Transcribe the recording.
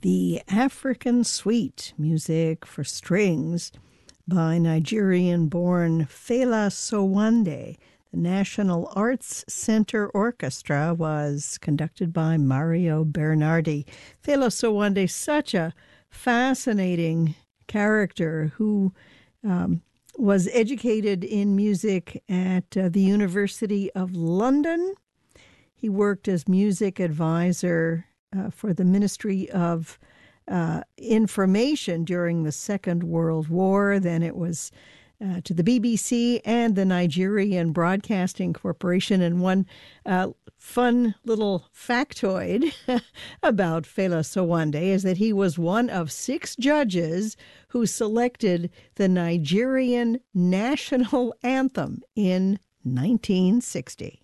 The African Suite, music for strings by Nigerian-born Fela Sowande. The National Arts Center Orchestra was conducted by Mario Bernardi. Fela Sowande, such a fascinating character who was educated in music at the University of London. He worked as music advisor for the Ministry of Information during the Second World War. Then it was to the BBC and the Nigerian Broadcasting Corporation. And one fun little factoid about Fela Sowande is that he was one of 6 judges who selected the Nigerian national anthem in 1960.